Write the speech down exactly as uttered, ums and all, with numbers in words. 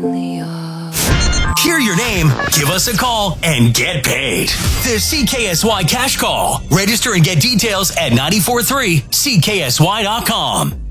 Hear your name, give us a call, and get paid. The C K S Y Cash Call. Register and get details at nine four three C K S Y dot com.